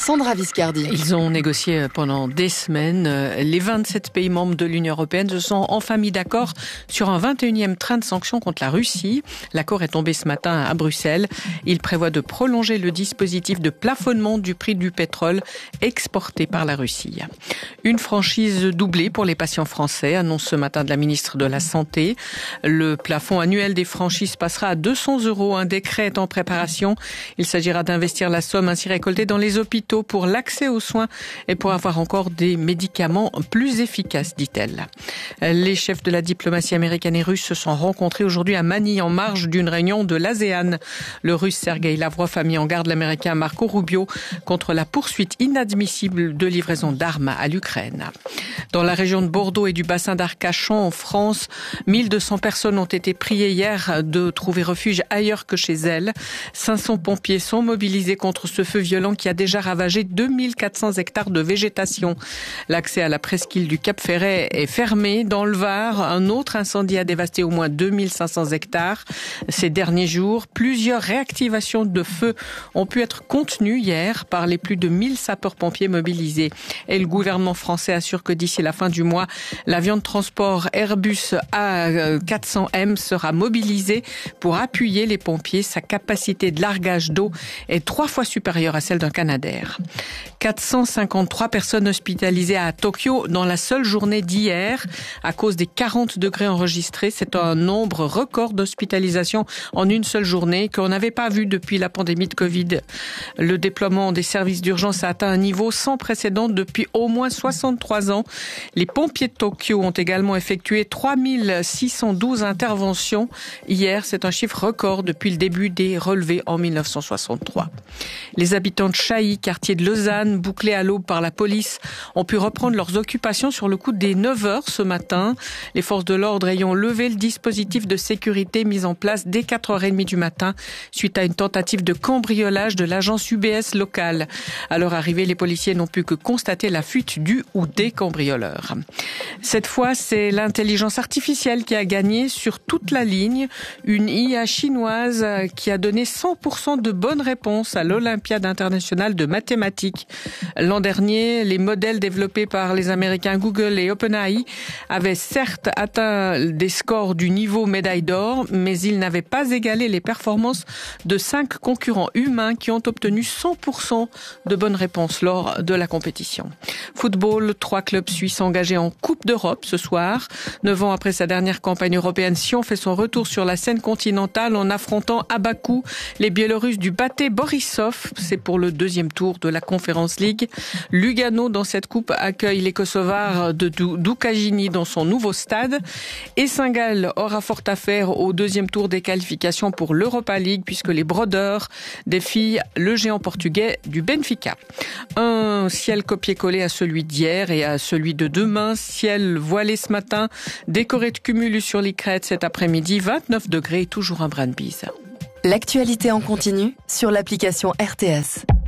Sandra Viscardi. Ils ont négocié pendant des semaines. Les 27 pays membres de l'Union européenne se sont enfin mis d'accord sur un 21e train de sanctions contre la Russie. L'accord est tombé ce matin à Bruxelles. Il prévoit de prolonger le dispositif de plafonnement du prix du pétrole exporté par la Russie. Une franchise doublée pour les patients français, annonce ce matin de la ministre de la Santé. Le plafond annuel des franchises passera à 200 €. Un décret est en préparation. Il s'agira d'investir la somme ainsi récoltée dans les hôpitaux pour l'accès aux soins et pour avoir encore des médicaments plus efficaces, dit-elle. Les chefs de la diplomatie américaine et russe se sont rencontrés aujourd'hui à Manille en marge d'une réunion de l'ASEAN. Le russe Sergueï Lavrov a mis en garde l'américain Marco Rubio contre la poursuite inadmissible de livraison d'armes à l'Ukraine. Dans la région de Bordeaux et du bassin d'Arcachon, en France, 1200 personnes ont été priées hier de trouver refuge ailleurs que chez elles. 500 pompiers sont mobilisés contre ce feu violent qui a déjà ravagé 2400 hectares de végétation. L'accès à la presqu'île du Cap-Ferret est fermé. Dans le Var, un autre incendie a dévasté au moins 2500 hectares. Ces derniers jours, plusieurs réactivations de feu ont pu être contenues hier par les plus de 1000 sapeurs-pompiers mobilisés. Et le gouvernement français assure que d'ici la fin du mois, l'avion de transport Airbus A400M sera mobilisé pour appuyer les pompiers. Sa capacité de largage d'eau est 3 fois supérieure à celle d'un Canadair. 453 personnes hospitalisées à Tokyo dans la seule journée d'hier à cause des 40 degrés enregistrés. C'est un nombre record d'hospitalisations en une seule journée qu'on n'avait pas vu depuis la pandémie de Covid. Le déploiement des services d'urgence a atteint un niveau sans précédent depuis au moins 63 ans. Les pompiers de Tokyo ont également effectué 3612 interventions. Hier, c'est un chiffre record depuis le début des relevés en 1963. Les habitants de Chailly, quartier de Lausanne, bouclés à l'aube par la police, ont pu reprendre leurs occupations sur le coup des 9h ce matin. Les forces de l'ordre ayant levé le dispositif de sécurité mis en place dès 4h30 du matin suite à une tentative de cambriolage de l'agence UBS locale. À leur arrivée, les policiers n'ont pu que constater la fuite du ou des cambrioleurs. Cette fois, c'est l'intelligence artificielle qui a gagné sur toute la ligne. Une IA chinoise qui a donné 100% de bonnes réponses à l'Olympiade internationale de mathématiques. L'an dernier, les modèles développés par les Américains Google et OpenAI avaient certes atteint des scores du niveau médaille d'or, mais ils n'avaient pas égalé les performances de 5 concurrents humains qui ont obtenu 100% de bonnes réponses lors de la compétition. Football, 3 clubs suisses engagés en Coupe d'Europe ce soir. 9 ans après sa dernière campagne européenne, Sion fait son retour sur la scène continentale en affrontant à Bakou les Biélorusses du Bate Borisov. C'est pour le 2e tour de la Conference League. Lugano, dans cette coupe, accueille les Kosovars de Dukajini dans son nouveau stade. Et Saint-Gall aura fort à faire au 2e tour des qualifications pour l'Europa League puisque les Brodeurs défient le géant portugais du Benfica. Un ciel copié-collé à celui d'hier et à celui de demain. Ciel voilé ce matin, décoré de cumulus sur les crêtes cet après-midi, 29 degrés, toujours un brin de bise. L'actualité en continu sur l'application RTS.